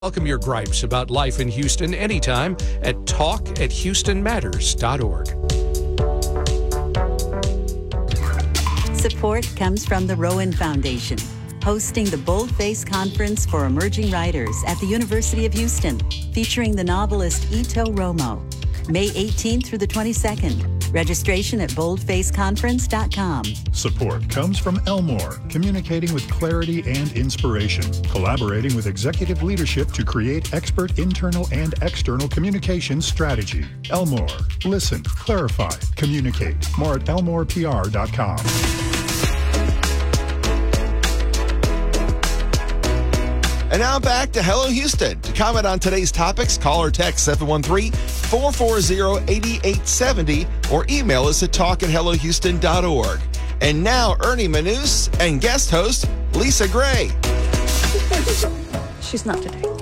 Welcome your gripes about life in Houston anytime at talk@houstonmatters.org. Support comes from the Rowan Foundation, hosting the Boldface Conference for Emerging Writers at the University of Houston, featuring the novelist Ito Romo, May 18th through the 22nd. Registration at boldfaceconference.com. Support comes from Elmore, communicating with clarity and inspiration, collaborating with executive leadership to create expert internal and external communication strategy. Elmore, listen, clarify, communicate. More at elmorepr.com. And now back to Hello Houston. To comment on today's topics, call or text 713-440-8870 or email us at talk@hellohouston.org. And now Ernie Manous and guest host Lisa Gray. She's not today.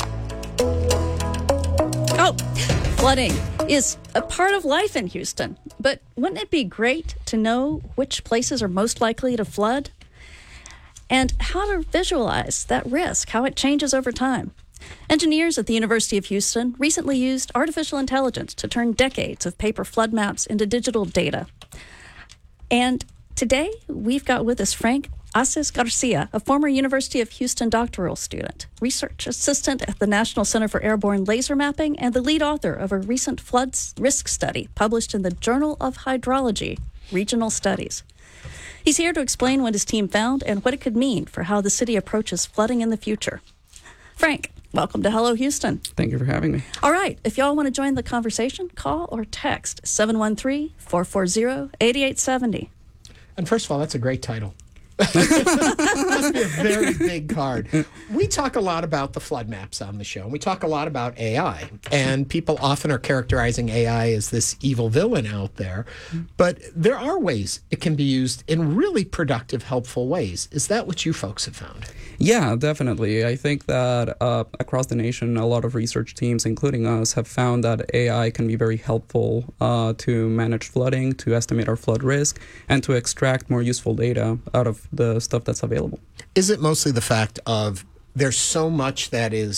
Oh, flooding is a part of life in Houston. But wouldn't it be great to know which places are most likely to flood? And how to visualize that risk, how it changes over time. Engineers at the University of Houston recently used artificial intelligence to turn decades of paper flood maps into digital data. And today, we've got with us Frank Aces Garcia, a former University of Houston doctoral student, research assistant at the National Center for Airborne Laser Mapping, and the lead author of a recent floods risk study published in the Journal of Hydrology, Regional Studies. He's here to explain what his team found and what it could mean for how the city approaches flooding in the future. Frank, welcome to Hello Houston. Thank you for having me. All right, if y'all want to join the conversation, call or text 713-440-8870. And first of all, that's a great title. Must be a very big card. We talk a lot about the flood maps on the show, and we talk a lot about AI. And people often are characterizing AI as this evil villain out there. But there are ways it can be used in really productive, helpful ways. Is that what you folks have found? Yeah, definitely. I think that across the nation, a lot of research teams, including us, have found that AI can be very helpful to manage flooding, to estimate our flood risk, and to extract more useful data out of the stuff that's available. Is it mostly the fact of there's so much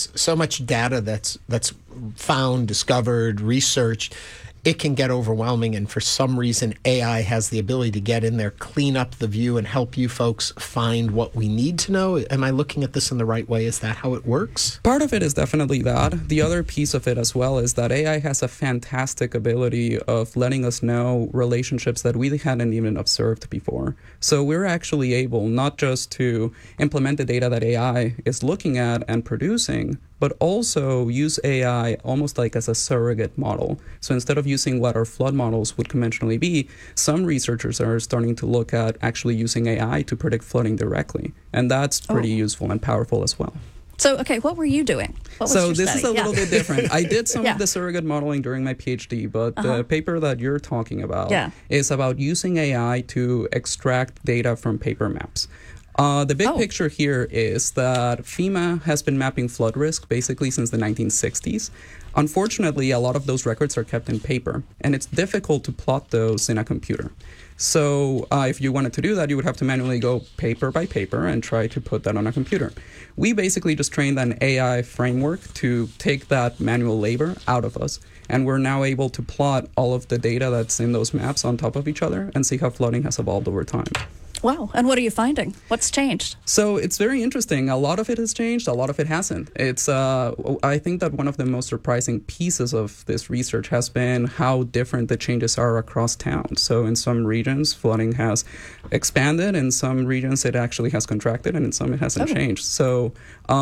data that's found, discovered, researched, it can get overwhelming, and for some reason AI has the ability to get in there, clean up the view, and help you folks find what we need to know? Am I looking at this in the right way? Is that how it works? Part of it is definitely that. The other piece of it as well is that AI has a fantastic ability of letting us know relationships that we hadn't even observed before. So we're actually able not just to implement the data that AI is looking at and producing, but also use AI almost like as a surrogate model. So instead of using what our flood models would conventionally be, some researchers are starting to look at actually using AI to predict flooding directly. And that's pretty useful and powerful as well. So, okay, what were you doing? So this is a little bit different. I did some of the surrogate modeling during my PhD, but the paper that you're talking about is about using AI to extract data from paper maps. The big picture here is that FEMA has been mapping flood risk basically since the 1960s. Unfortunately, a lot of those records are kept in paper, and it's difficult to plot those in a computer. So if you wanted to do that, you would have to manually go paper by paper and try to put that on a computer. We basically just trained an AI framework to take that manual labor out of us, and we're now able to plot all of the data that's in those maps on top of each other and see how flooding has evolved over time. Wow. And what are you finding? What's changed? So it's very interesting. A lot of it has changed. A lot of it hasn't. It's I think that one of the most surprising pieces of this research has been how different the changes are across town. So in some regions, flooding has expanded. In some regions, it actually has contracted. And in some, it hasn't changed. So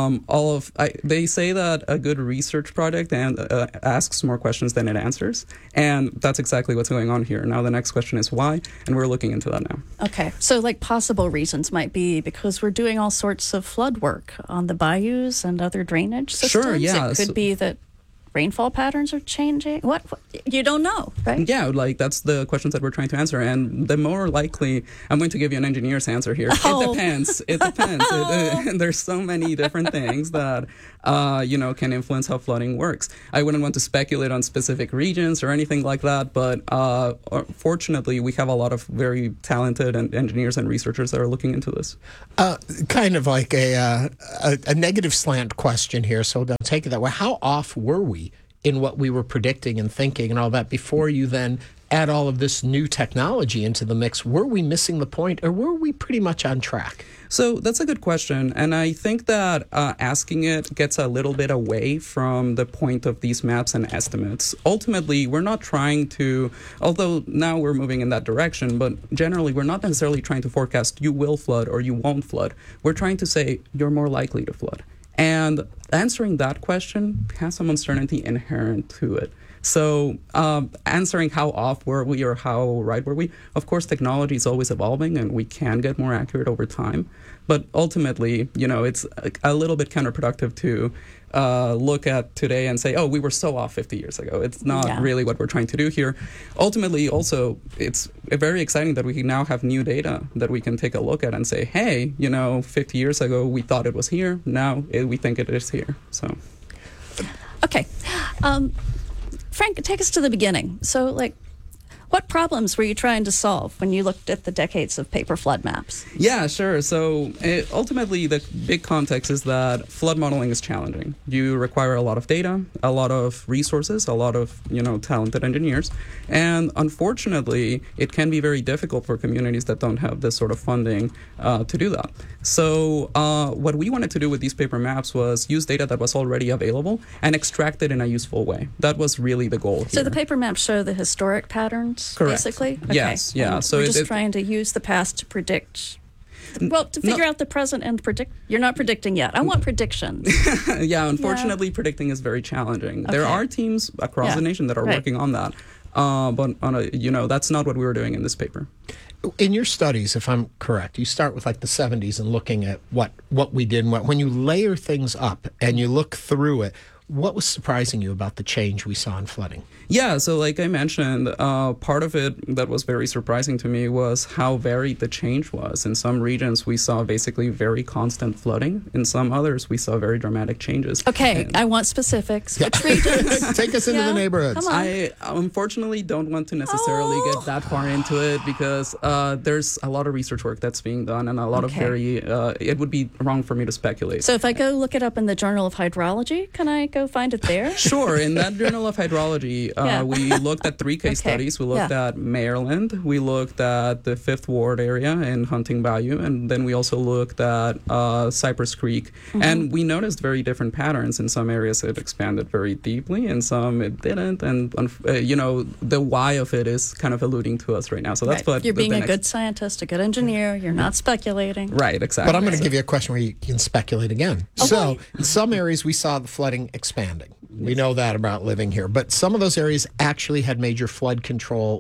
they say that a good research project asks more questions than it answers. And that's exactly what's going on here. Now, the next question is why? And we're looking into that now. Okay. So like possible reasons might be because we're doing all sorts of flood work on the bayous and other drainage systems. Sure, yeah. It could be that rainfall patterns are changing? What you don't know, right? Yeah, like that's the questions that we're trying to answer. And the more likely, I'm going to give you an engineer's answer here. Oh. It depends. It depends. There's so many different things that can influence how flooding works. I wouldn't want to speculate on specific regions or anything like that, but fortunately, we have a lot of very talented engineers and researchers that are looking into this. Kind of like a negative slant question here, so don't take it that way. How off were we in what we were predicting and thinking and all that before you then add all of this new technology into the mix? Were we missing the point, or were we pretty much on track? So that's a good question. And I think that asking it gets a little bit away from the point of these maps and estimates. Ultimately, we're not trying to, although now we're moving in that direction, but generally we're not necessarily trying to forecast you will flood or you won't flood. We're trying to say you're more likely to flood. And answering that question has some uncertainty inherent to it. So answering how off were we or how right were we, of course, technology is always evolving and we can get more accurate over time. But ultimately, it's a little bit counterproductive to look at today and say, oh, we were so off 50 years ago. It's not really what we're trying to do here. Ultimately, also, it's very exciting that we can now have new data that we can take a look at and say, hey, 50 years ago, we thought it was here. Now we think it is here. So, okay. Frank, take us to the beginning. So, what problems were you trying to solve when you looked at the decades of paper flood maps? Yeah, sure. So ultimately, the big context is that flood modeling is challenging. You require a lot of data, a lot of resources, a lot of talented engineers, and unfortunately, it can be very difficult for communities that don't have this sort of funding to do that. So what we wanted to do with these paper maps was use data that was already available and extract it in a useful way. That was really the goal here. So the paper maps show the historic patterns? Correct. Basically? Okay. Yes, yeah. And So we're just trying to use the past to predict. Well, to figure out the present and predict. You're not predicting yet. I want predictions. Yeah, unfortunately, predicting is very challenging. Okay. There are teams across the nation that are working on that. But that's not what we were doing in this paper. In your studies, if I'm correct, you start with the 70s and looking at what we did. And when you layer things up and you look through it, what was surprising you about the change we saw in flooding? Yeah, so like I mentioned, part of it that was very surprising to me was how varied the change was. In some regions, we saw basically very constant flooding. In some others, we saw very dramatic changes. Okay, I want specifics. Which regions? Take us into the neighborhoods. Come on. I unfortunately don't want to necessarily get that far into it because there's a lot of research work that's being done and a lot of it would be wrong for me to speculate. So if I go look it up in the Journal of Hydrology, can I go find it there? Sure. In that Journal of Hydrology, we looked at 3 case studies. We looked at Maryland, we looked at the 5th Ward area in Hunting Bayou, and then we also looked at Cypress Creek. Mm-hmm. And we noticed very different patterns. In some areas it expanded very deeply, in some it didn't. And, the why of it is kind of eluding to us right now. So that's what you're being a good scientist, a good engineer. You're not speculating. Right, exactly. But I'm going to give you a question where you can speculate again. Okay. So in some areas we saw the flooding expanding. We know that about living here. But some of those areas actually had major flood control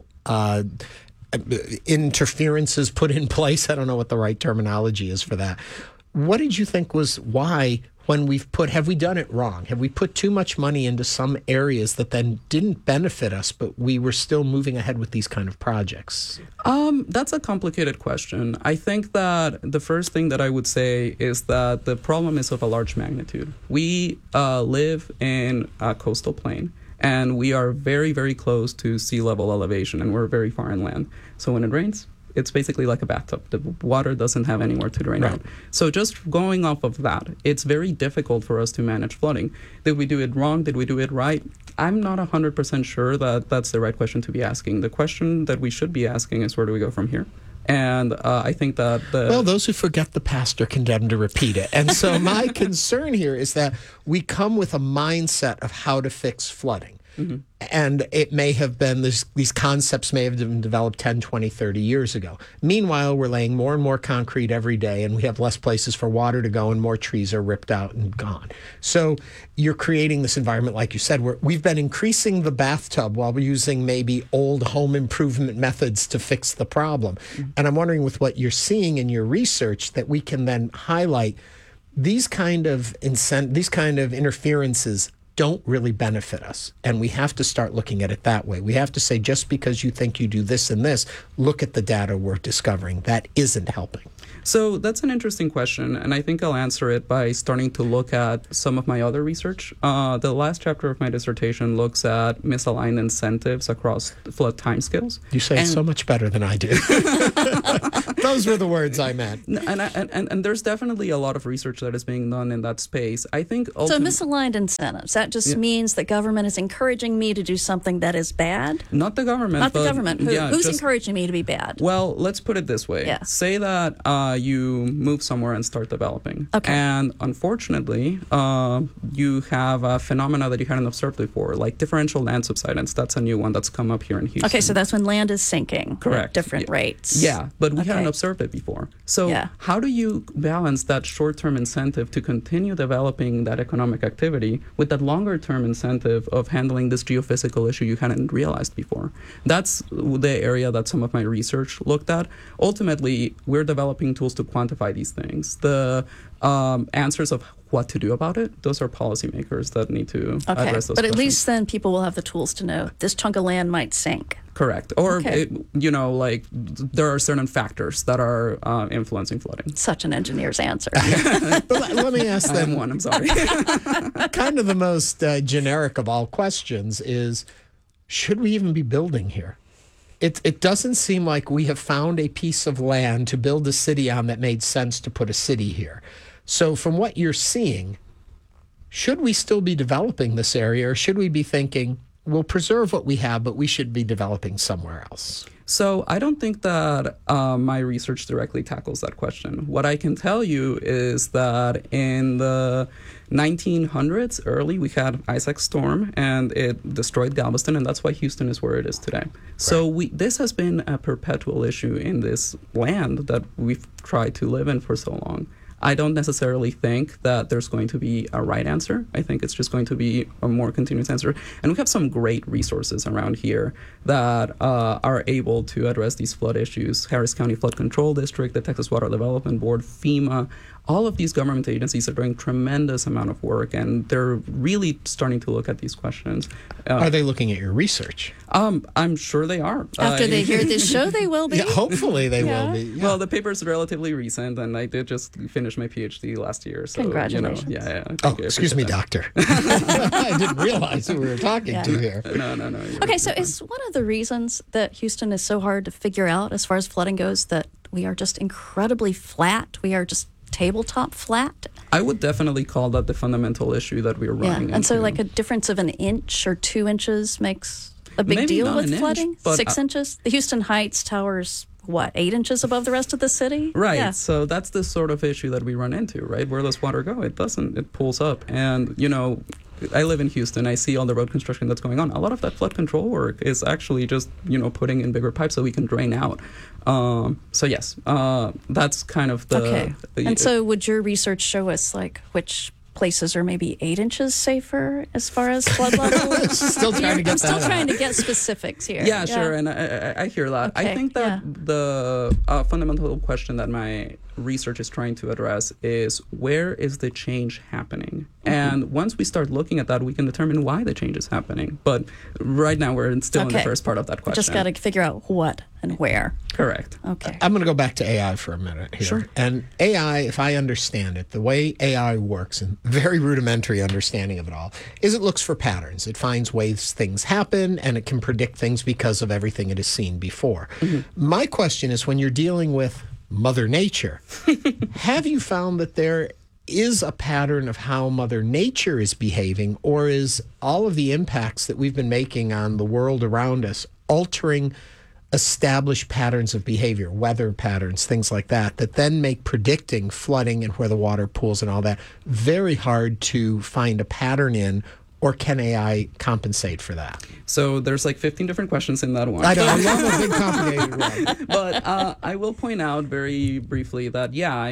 interferences put in place. I don't know what the right terminology is for that. What did you think was why, when have we done it wrong? Have we put too much money into some areas that then didn't benefit us, but we were still moving ahead with these kind of projects? That's a complicated question. I think that the first thing that I would say is that the problem is of a large magnitude. We live in a coastal plain, and we are very, very close to sea level elevation, and we're very far inland. So when it rains, it's basically like a bathtub. The water doesn't have anywhere to drain out. So just going off of that, it's very difficult for us to manage flooding. Did we do it wrong? Did we do it right? I'm not 100% sure that that's the right question to be asking. The question that we should be asking is, where do we go from here? And I think that those who forget the past are condemned to repeat it. And so my concern here is that we come with a mindset of how to fix flooding. Mm-hmm. And it may have been, these concepts may have been developed 10, 20, 30 years ago. Meanwhile, we're laying more and more concrete every day, and we have less places for water to go, and more trees are ripped out and gone. So you're creating this environment, like you said, where we've been increasing the bathtub while we're using maybe old home improvement methods to fix the problem. Mm-hmm. And I'm wondering, with what you're seeing in your research, that we can then highlight these kind of interferences don't really benefit us. And we have to start looking at it that way. We have to say, just because you think you do this and this, look at the data we're discovering. That isn't helping. So that's an interesting question, and I think I'll answer it by starting to look at some of my other research. The last chapter of my dissertation looks at misaligned incentives across flood timescales. You say it so much better than I do. Those were the words I meant. And there's definitely a lot of research that is being done in that space. I think so misaligned incentives, that just means that government is encouraging me to do something that is bad? Not the government. Not the government. Who's encouraging me to be bad? Well, let's put it this way. Yeah. Say that you move somewhere and start developing. Okay. And unfortunately, you have a phenomena that you hadn't observed before, like differential land subsidence. That's a new one that's come up here in Houston. Okay, so that's when land is sinking. Correct. At different rates. Yeah, but we hadn't observed it before. So how do you balance that short-term incentive to continue developing that economic activity with that longer-term incentive of handling this geophysical issue you hadn't realized before? That's the area that some of my research looked at. Ultimately, we're developing tools to quantify these things. The answers of what to do about it, those are policymakers that need to address those But at questions. least then people will have the tools to know this chunk of land might sink. Correct. Or, there are certain factors that are influencing flooding. Such an engineer's answer. But let me ask them one, I'm sorry. Kind of the most generic of all questions is, should we even be building here? It doesn't seem like we have found a piece of land to build a city on that made sense to put a city here. So from what you're seeing, should we still be developing this area, or should we be thinking, we'll preserve what we have, but we should be developing somewhere else? So I don't think that my research directly tackles that question. What I can tell you is that in the 1900s, early, we had Isaac Storm, and it destroyed Galveston, and that's why Houston is where it is today. Right. So this has been a perpetual issue in this land that we've tried to live in for so long. I don't necessarily think that there's going to be a right answer. I think it's just going to be a more continuous answer. And we have some great resources around here that are able to address these flood issues. Harris County Flood Control District, the Texas Water Development Board, FEMA. All of these government agencies are doing tremendous amount of work, and they're really starting to look at these questions. Are they looking at your research? I'm sure they are. After they hear this show, they will be. Yeah, hopefully they will be. Yeah. Well, the paper is relatively recent, and I did just finish my PhD last year. So, congratulations. Excuse me, doctor. I didn't realize who we were talking to here. No. Okay, so is one of the reasons that Houston is so hard to figure out as far as flooding goes that we are just incredibly flat? We are just tabletop flat? I would definitely call that the fundamental issue that we're running into. And so like a difference of an inch or 2 inches makes a big Maybe deal not with an flooding? inch, but 6 inches? The Houston Heights towers, 8 inches above the rest of the city? Right. Yeah. So that's the sort of issue that we run into, right? Where does water go? It doesn't. It pulls up. And, I live in Houston. I see all the road construction that's going on. A lot of that flood control work is actually just, putting in bigger pipes so we can drain out. So yes, that's kind of the... Okay. And so would your research show us, which places are maybe 8 inches safer as far as flood levels? Still trying to get I'm still trying to get specifics here. Yeah, sure, and I hear that. Okay. I think that the fundamental question that my research is trying to address is, where is the change happening? And once we start looking at that, we can determine why the change is happening. But right now, we're still in the first part of that question. Just got to figure out what and where. Correct. Okay. I'm going to go back to AI for a minute here. Sure. And AI, if I understand it, the way AI works, and very rudimentary understanding of it all, is it looks for patterns. It finds ways things happen, and it can predict things because of everything it has seen before. Mm-hmm. My question is, when you're dealing with Mother Nature, have you found that there is a pattern of how Mother Nature is behaving, or is all of the impacts that we've been making on the world around us altering established patterns of behavior, weather patterns, things like that, that then make predicting flooding and where the water pools and all that very hard to find a pattern in? Or can AI compensate for that? So there's 15 different questions in that one. I know, I love a big complicated one. But I will point out very briefly that,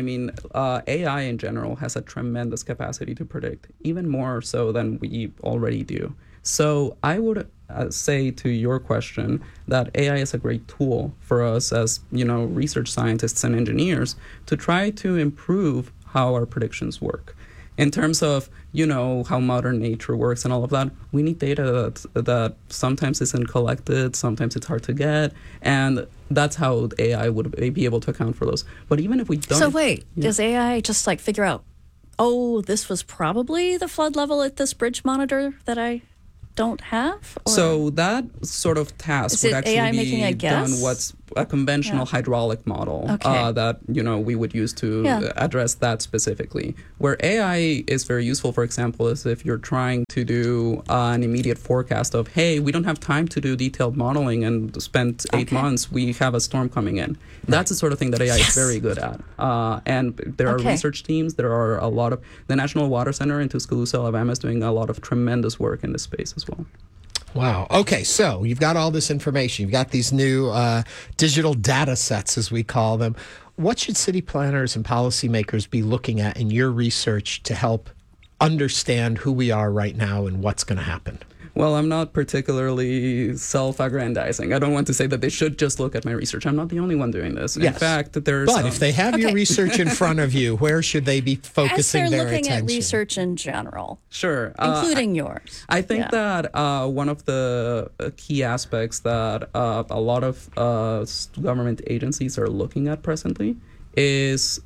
AI in general has a tremendous capacity to predict, even more so than we already do. So I would say to your question that AI is a great tool for us as, research scientists and engineers to try to improve how our predictions work. in terms of, how modern nature works and all of that, we need data that sometimes isn't collected, sometimes it's hard to get, and that's how AI would be able to account for those. But even if we don't... So wait, does AI just figure out, this was probably the flood level at this bridge monitor that I don't have? Or? So that sort of task would actually AI be making a guess? done what's a conventional hydraulic model that we would use to address that specifically. Where AI is very useful, for example, is if you're trying to do an immediate forecast of, hey, we don't have time to do detailed modeling and spend 8 months, we have a storm coming in. That's the sort of thing that AI is very good at. And there are research teams, there are a lot of... The National Water Center in Tuscaloosa, Alabama is doing a lot of tremendous work in this space as well. Wow. Okay, so you've got all this information. You've got these new digital data sets, as we call them. What should city planners and policymakers be looking at in your research to help understand who we are right now and what's going to happen? Well, I'm not particularly self-aggrandizing. I don't want to say that they should just look at my research. I'm not the only one doing this. In fact, there's... But if they have your research in front of you, where should they be focusing their attention? As they're looking at research in general. Sure. Including yours. I think that one of the key aspects that a lot of government agencies are looking at presently is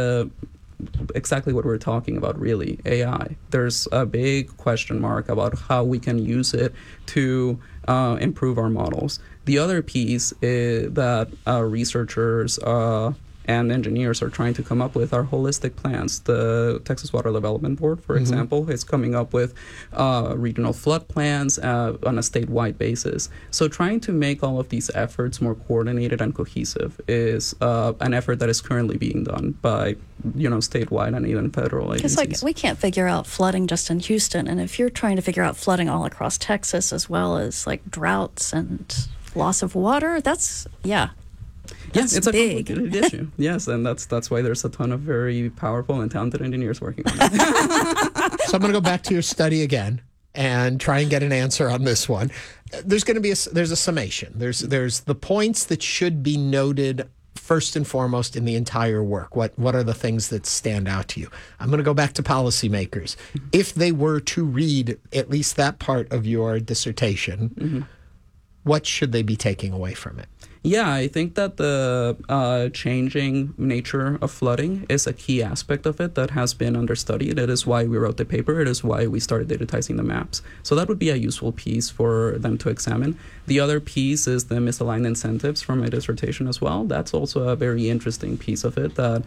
exactly what we're talking about, really, AI. There's a big question mark about how we can use it to improve our models. The other piece is that researchers and engineers are trying to come up with are holistic plans. The Texas Water Development Board, for example, is coming up with regional flood plans on a statewide basis. So trying to make all of these efforts more coordinated and cohesive is an effort that is currently being done by statewide and even federal agencies. Because we can't figure out flooding just in Houston, and if you're trying to figure out flooding all across Texas as well as droughts and loss of water, that's it's a complicated issue. Yes, and that's why there's a ton of very powerful and talented engineers working on it. So I'm going to go back to your study again and try and get an answer on this one. There's going to be there's a summation. There's the points that should be noted first and foremost in the entire work. What are the things that stand out to you? I'm going to go back to policymakers. If they were to read at least that part of your dissertation, what should they be taking away from it? Yeah, I think that the changing nature of flooding is a key aspect of it that has been understudied. It is why we wrote the paper. It is why we started digitizing the maps. So that would be a useful piece for them to examine. The other piece is the misaligned incentives from my dissertation as well. That's also a very interesting piece of it that,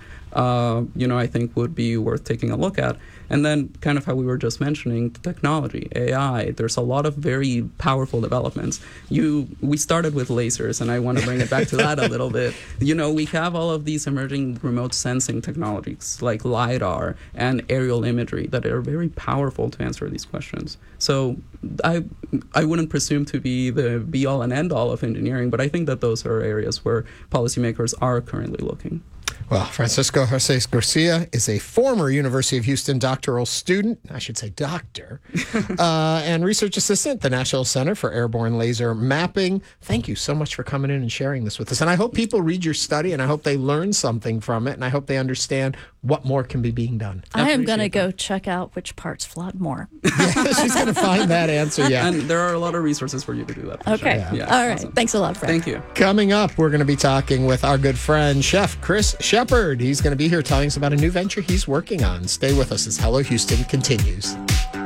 I think would be worth taking a look at. And then kind of how we were just mentioning, the technology, AI, there's a lot of very powerful developments. We started with lasers, and I want to bring it back to that a little bit. We have all of these emerging remote sensing technologies like LiDAR and aerial imagery that are very powerful to answer these questions. So I wouldn't presume to be the be-all and end-all of engineering, but I think that those are areas where policymakers are currently looking. Well, Francisco Garces Garcia is a former University of Houston doctoral student, I should say doctor, and research assistant at the National Center for Airborne Laser Mapping. Thank you so much for coming in and sharing this with us. And I hope people read your study, and I hope they learn something from it, and I hope they understand what more can be being done. I am going to go check out which parts flood more. Yeah, she's going to find that answer, yeah. And there are a lot of resources for you to do that. Okay. Sure. Yeah. All right. Awesome. Thanks a lot, Fred. Thank you. Coming up, we're going to be talking with our good friend, Chef Chris Shepard. He's going to be here telling us about a new venture he's working on. Stay with us as Hello Houston continues.